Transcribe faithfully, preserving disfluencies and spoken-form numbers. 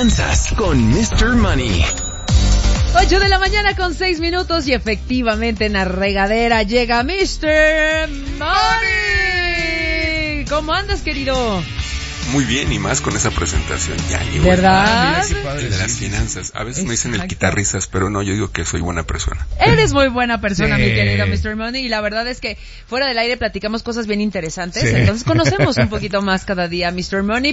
finanzas con mister Money. ocho de la mañana con seis minutos y efectivamente en la regadera llega mister Money. ¿Cómo andas, querido? Muy bien, y más con esa presentación. Ya llegó. ¿Verdad? El, el de las finanzas. A veces Exacto. me dicen el quitarrisas, pero no, yo digo que soy buena persona. Eres muy buena persona, Sí. mi querido mister Money, y la verdad es que fuera del aire platicamos cosas bien interesantes, sí. Entonces conocemos un poquito más cada día, mister Money.